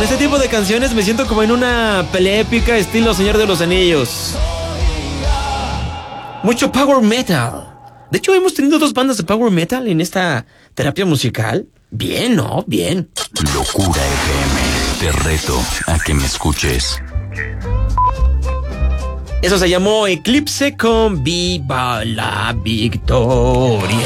Con este tipo de canciones me siento como en una pelea épica estilo Señor de los Anillos. Mucho power metal. De hecho, hemos tenido 2 bandas de power metal en esta terapia musical. Bien, ¿no? Bien. Locura FM. Te reto a que me escuches. Eso se llamó Eclipse con Viva la Victoria.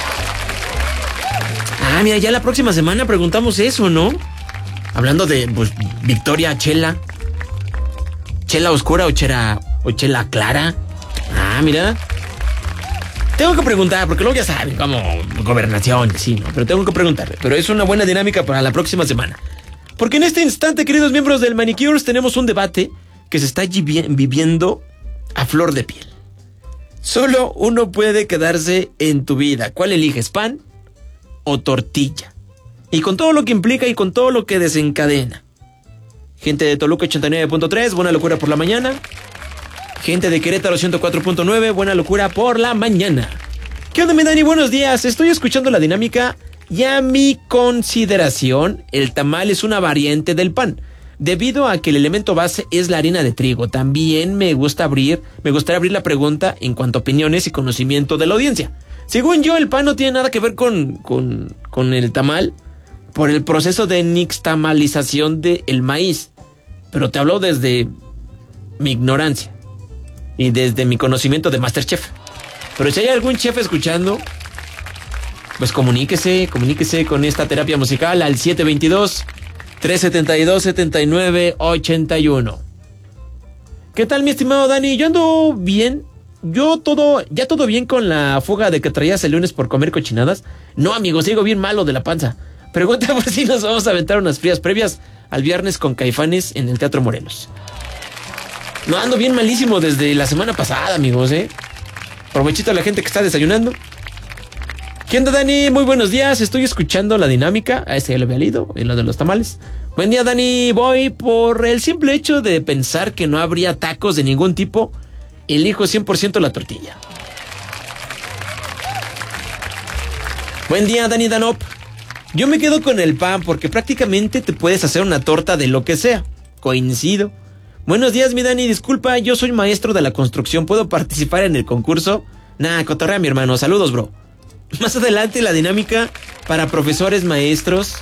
Ah, mira, ya la próxima semana preguntamos eso, ¿no? Hablando de, pues, Victoria Chela. ¿Chela oscura o chela clara? Ah, mira. Tengo que preguntar, porque luego ya saben, como gobernación, sí, ¿no? Pero tengo que preguntarle. Pero es una buena dinámica para la próxima semana. Porque en este instante, queridos miembros del Manicures, tenemos un debate que se está viviendo a flor de piel. Solo uno puede quedarse en tu vida. ¿Cuál eliges, pan o tortilla? Y con todo lo que implica y con todo lo que desencadena. Gente de Toluca 89.3, buena locura por la mañana. Gente de Querétaro 104.9, buena locura por la mañana. ¿Qué onda, mi Dani? Buenos días. Estoy escuchando la dinámica y a mi consideración, el tamal es una variante del pan, debido a que el elemento base es la harina de trigo. También me gustaría abrir la pregunta en cuanto a opiniones y conocimiento de la audiencia. Según yo, el pan no tiene nada que ver con el tamal por el proceso de nixtamalización del maíz. Pero te hablo desde mi ignorancia y desde mi conocimiento de MasterChef. Pero si hay algún chef escuchando, pues comuníquese con esta terapia musical al 722-372-7981. ¿Qué tal, mi estimado Dani? Yo ando bien. Todo bien con la fuga de que traías el lunes por comer cochinadas. No, amigo, sigo bien malo de la panza. Pregunta por si nos vamos a aventar unas frías previas al viernes con Caifanes en el Teatro Morelos. No, ando bien malísimo desde la semana pasada, amigos, Provechito a la gente que está desayunando. ¿Qué onda, Dani? Muy buenos días. Estoy escuchando la dinámica. A este ya lo había leído, en lo de los tamales. Buen día, Dani. Voy por el simple hecho de pensar que no habría tacos de ningún tipo. Elijo 100% la tortilla. Buen día, Dani Danop. Yo me quedo con el pan porque prácticamente te puedes hacer una torta de lo que sea. Coincido. Buenos días, mi Dani. Disculpa, yo soy maestro de la construcción. ¿Puedo participar en el concurso? Nah, cotorrea, mi hermano. Saludos, bro. Más adelante la dinámica para profesores, maestros.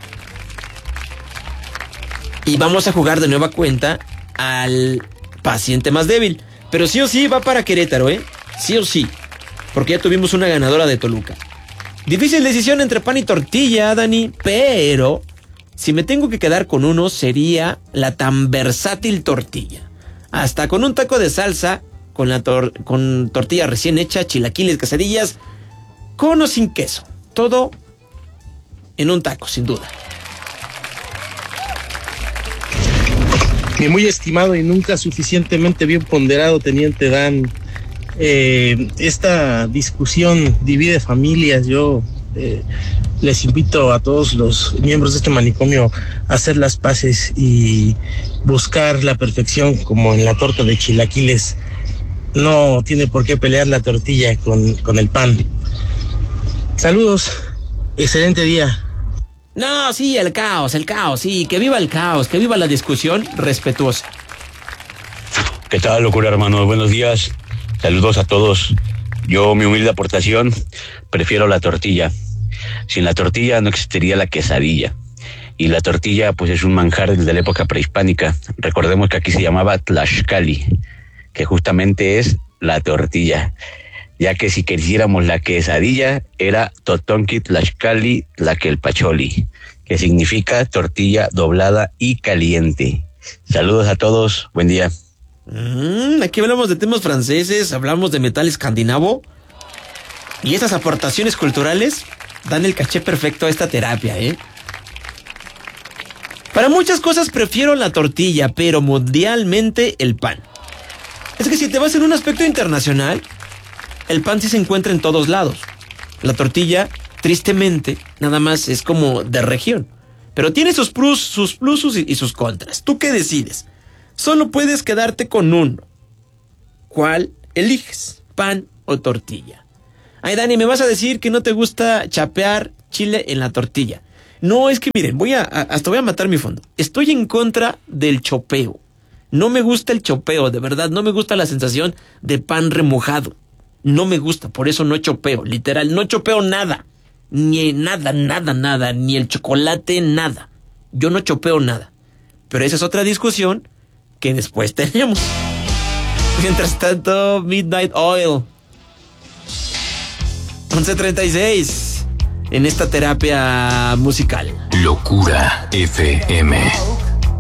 Y vamos a jugar de nueva cuenta al paciente más débil. Pero sí o sí va para Querétaro, Sí o sí. Porque ya tuvimos una ganadora de Toluca. Difícil decisión entre pan y tortilla, Dani. Pero si me tengo que quedar con uno, sería la tan versátil tortilla. Hasta con un taco de salsa, con tortilla recién hecha, chilaquiles, quesadillas, con o sin queso. Todo en un taco, sin duda. Mi muy estimado y nunca suficientemente bien ponderado teniente Dan, esta discusión divide familias. Yo les invito a todos los miembros de este manicomio a hacer las paces y buscar la perfección, como en la torta de chilaquiles. No tiene por qué pelear la tortilla con el pan. Saludos, excelente día. No, sí, el caos, sí, que viva el caos, que viva la discusión respetuosa. ¿Qué tal, locura, hermano? Buenos días, saludos a todos. Yo, mi humilde aportación, prefiero la tortilla. Sin la tortilla no existiría la quesadilla. Y la tortilla, pues, es un manjar desde la época prehispánica. Recordemos que aquí se llamaba tlaxcali, que justamente es la tortilla. Ya que si quisiéramos la quesadilla, era totonqui tlaxcali tlaquelpacholi, que significa tortilla doblada y caliente. Saludos a todos, buen día. Aquí hablamos de temas franceses, hablamos de metal escandinavo, y esas aportaciones culturales dan el caché perfecto a esta terapia, Para muchas cosas prefiero la tortilla, pero mundialmente el pan. Es que si te vas en un aspecto internacional, el pan sí se encuentra en todos lados. La tortilla, tristemente, nada más es como de región. Pero tiene sus pluses y sus contras. ¿Tú qué decides? Solo puedes quedarte con uno. ¿Cuál eliges? ¿Pan o tortilla? Ay, Dani, me vas a decir que no te gusta chapear chile en la tortilla. No, es que miren, hasta voy a matar mi fondo. Estoy en contra del chopeo. No me gusta el chopeo, de verdad. No me gusta la sensación de pan remojado. No me gusta, por eso no chopeo. Literal, no chopeo nada. Ni nada, ni el chocolate, nada. Yo no chopeo nada. Pero esa es otra discusión que después tenemos. Mientras tanto, Midnight Oil. 11:36 en esta terapia musical. Locura FM.